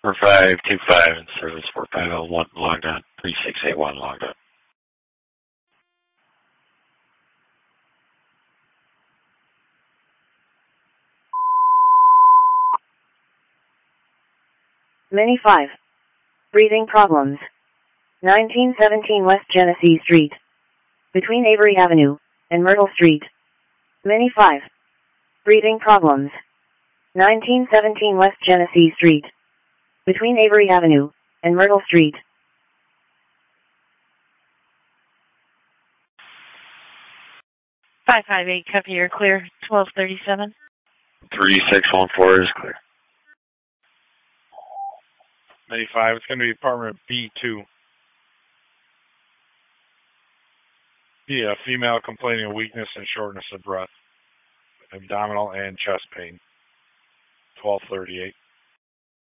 4525 in service 4501 logged on. 3681 logged on. Mini 5. Breathing problems. 1917 West Genesee Street. Between Avery Avenue and Myrtle Street. Mini 5. Breathing problems. 1917 West Genesee Street. Between Avery Avenue and Myrtle Street. 558, copy, you're clear. 1237. 3614 is clear. 95, it's going to be apartment B2. Yeah, female complaining of weakness and shortness of breath, abdominal and chest pain. 1238.